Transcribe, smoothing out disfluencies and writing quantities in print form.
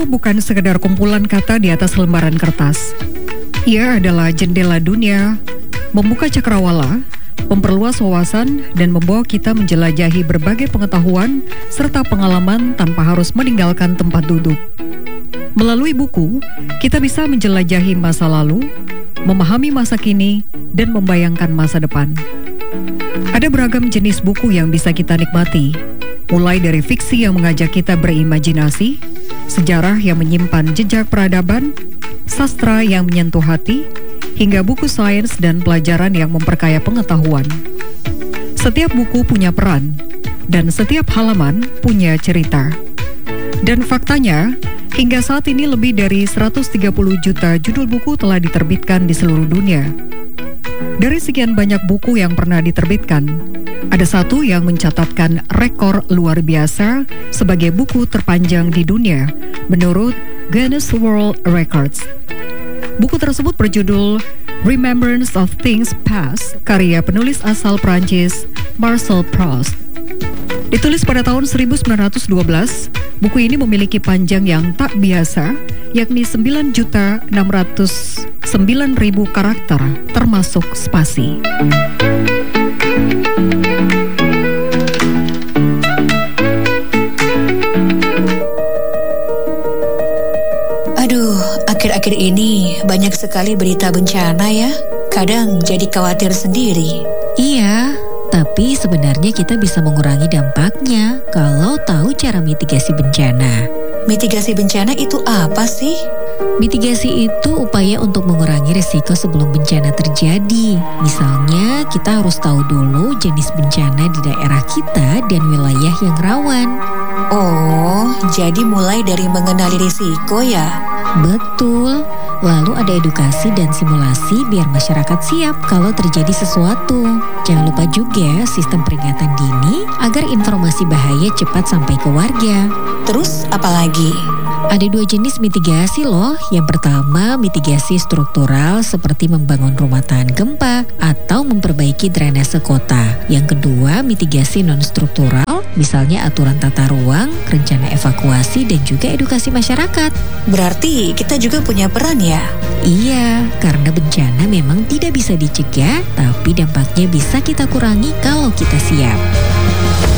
Buku bukan sekedar kumpulan kata di atas lembaran kertas. Ia adalah jendela dunia, membuka cakrawala, memperluas wawasan, dan membawa kita menjelajahi berbagai pengetahuan serta pengalaman tanpa harus meninggalkan tempat duduk. Melalui buku, kita bisa menjelajahi masa lalu, memahami masa kini, dan membayangkan masa depan. Ada beragam jenis buku yang bisa kita nikmati, mulai dari fiksi yang mengajak kita berimajinasi, sejarah yang menyimpan jejak peradaban, sastra yang menyentuh hati, hingga buku sains dan pelajaran yang memperkaya pengetahuan. Setiap buku punya peran, dan setiap halaman punya cerita. Dan faktanya, hingga saat ini lebih dari 130 juta judul buku telah diterbitkan di seluruh dunia. Dari sekian banyak buku yang pernah diterbitkan, ada satu yang mencatatkan rekor luar biasa sebagai buku terpanjang di dunia menurut Guinness World Records. Buku tersebut berjudul Remembrance of Things Past, karya penulis asal Prancis Marcel Proust. Ditulis pada tahun 1912, buku ini memiliki panjang yang tak biasa, yakni 9.609.000 karakter, termasuk spasi. Aduh, akhir-akhir ini banyak sekali berita bencana ya. Kadang jadi khawatir sendiri. Iya, tapi sebenarnya kita bisa mengurangi dampaknya kalau tahu cara mitigasi bencana. Mitigasi bencana itu apa sih? Mitigasi itu upaya untuk mengurangi risiko sebelum bencana terjadi. Misalnya, kita harus tahu dulu jenis bencana di daerah kita dan wilayah yang rawan. Oh, jadi mulai dari mengenali risiko ya? Betul. Lalu ada edukasi dan simulasi biar masyarakat siap kalau terjadi sesuatu. Jangan lupa juga sistem peringatan dini agar informasi bahaya cepat sampai ke warga. Terus apa lagi? Ada 2 jenis mitigasi loh. Yang pertama, mitigasi struktural seperti membangun rumah tahan gempa atau memperbaiki drainase kota. Yang kedua, mitigasi non-struktural, misalnya aturan tata ruang, rencana evakuasi, dan juga edukasi masyarakat. Berarti kita juga punya peran ya? Iya, karena bencana memang tidak bisa dicegah, tapi dampaknya bisa kita kurangi kalau kita siap.